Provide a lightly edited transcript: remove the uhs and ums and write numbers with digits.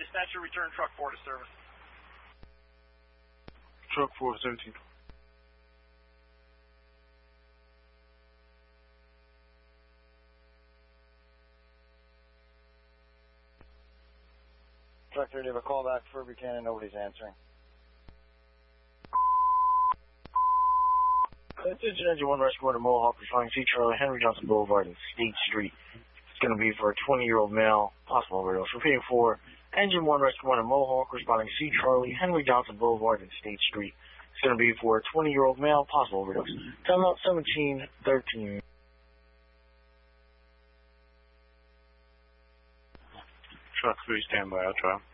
dispatcher, return truck 4 to service. Truck 4, 17. Truck 30, have a call back for Buchanan, nobody's answering. Attention Engine 1 Rescue Order Mohawk, responding to Charlie, Henry Johnson Boulevard and State Street. It's going to be for a 20-year-old male, possible overdose. Repeating for Engine 1 Rescue Order Mohawk, responding to Charlie, Henry Johnson Boulevard and State Street. It's going to be for a 20-year-old male, possible overdose. Time out 1713. Truck 3, stand by, I'll try.